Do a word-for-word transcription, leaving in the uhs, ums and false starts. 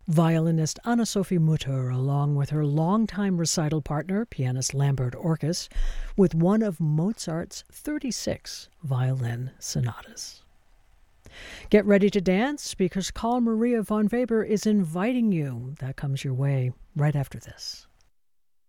Violinist Anna-Sophie Mutter, along with her longtime recital partner, pianist Lambert Orkes, with one of Mozart's thirty-six violin sonatas. Get ready to dance because Carl Maria von Weber is inviting you. That comes your way right after this.